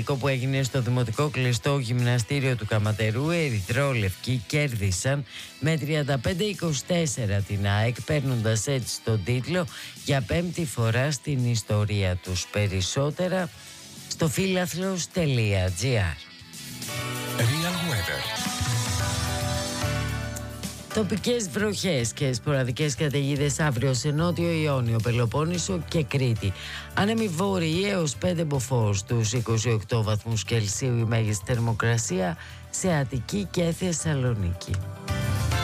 τελικό που έγινε στο Δημοτικό Κλειστό Γυμναστήριο του Καματερού, οι ερυθρόλευκοι κέρδισαν με 35-24 την ΑΕΚ, παίρνοντας έτσι τον τίτλο για 5η φορά στην ιστορία τους. Περισσότερα στο φίλαθλος.gr. Τοπικές βροχές και σποραδικές καταιγίδες αύριο σε Νότιο Ιόνιο, Πελοπόννησο και Κρήτη. Άνεμοι βόρειοι έως 5 μποφόρ, στους 28 βαθμούς Κελσίου η μέγιστη θερμοκρασία σε Αττική και Θεσσαλονίκη.